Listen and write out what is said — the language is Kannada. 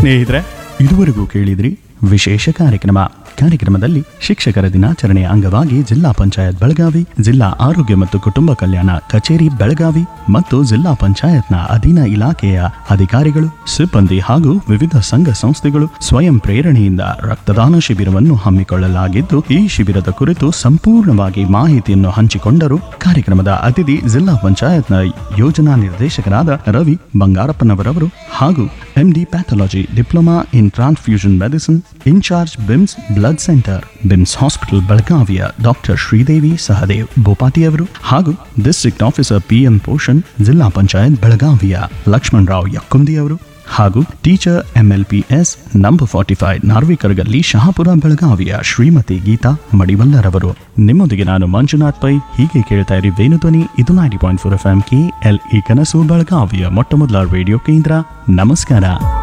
ಸ್ನೇಹಿತರೆ, ಇದುವರೆಗೂ ಕೇಳಿದ್ರಿ ವಿಶೇಷ ಕಾರ್ಯಕ್ರಮದಲ್ಲಿ ಶಿಕ್ಷಕರ ದಿನಾಚರಣೆಯ ಅಂಗವಾಗಿ ಜಿಲ್ಲಾ ಪಂಚಾಯತ್ ಬೆಳಗಾವಿ, ಜಿಲ್ಲಾ ಆರೋಗ್ಯ ಮತ್ತು ಕುಟುಂಬ ಕಲ್ಯಾಣ ಕಚೇರಿ ಬೆಳಗಾವಿ ಮತ್ತು ಜಿಲ್ಲಾ ಪಂಚಾಯತ್ನ ಅಧೀನ ಇಲಾಖೆಯ ಅಧಿಕಾರಿಗಳು, ಸಿಬ್ಬಂದಿ ಹಾಗೂ ವಿವಿಧ ಸಂಘ ಸಂಸ್ಥೆಗಳು ಸ್ವಯಂ ಪ್ರೇರಣೆಯಿಂದ ರಕ್ತದಾನ ಶಿಬಿರವನ್ನು ಹಮ್ಮಿಕೊಳ್ಳಲಾಗಿದ್ದು, ಈ ಶಿಬಿರದ ಕುರಿತು ಸಂಪೂರ್ಣವಾಗಿ ಮಾಹಿತಿಯನ್ನು ಹಂಚಿಕೊಂಡರು. ಕಾರ್ಯಕ್ರಮದ ಅತಿಥಿ ಜಿಲ್ಲಾ ಪಂಚಾಯತ್ನ ಯೋಜನಾ ನಿರ್ದೇಶಕರಾದ ರವಿ ಬಂಗಾರಪ್ಪನವರವರು ಹಾಗೂ MD pathology, diploma in transfusion medicine, incharge BIMS blood centre, BIMS hospital ಬೆಳಗಾವಿಯ ಡಾಕ್ಟರ್ ಶ್ರೀದೇವಿ ಸಹದೇವ್ ಬೋಪಾಟಿಯವರು ಹಾಗೂ ಡಿಸ್ಟ್ರಿಕ್ಟ್ ಆಫೀಸರ್ PM ಪೋಷಣ್, ಜಿಲ್ಲಾ ಪಂಚಾಯತ್ ಬೆಳಗಾವಿಯ ಲಕ್ಷ್ಮಣರಾವ್ ಯಕ್ಕುಂದಿಯವರು ಹಾಗೂ ಟೀಚರ್ MLPS ನಂಬರ್ 45 ನಾರ್ವಿಕರ್ಗಲ್ಲಿ ಶಹಾಪುರ ಬೆಳಗಾವಿಯ ಶ್ರೀಮತಿ ಗೀತಾ ಮಡಿವಲ್ಲರವರು. ನಿಮ್ಮೊಂದಿಗೆ ನಾನು ಮಂಜುನಾಥ್ ಪೈ. ಹೀಗೆ ಕೇಳ್ತಾ ಇರಿ ವೇಣುಧ್ವನಿ. ಇದು 90.4 FM KLE ಕನಸು ಬೆಳಗಾವಿಯ ಮೊಟ್ಟಮೊದಲ ರೇಡಿಯೋ ಕೇಂದ್ರ. ನಮಸ್ಕಾರ.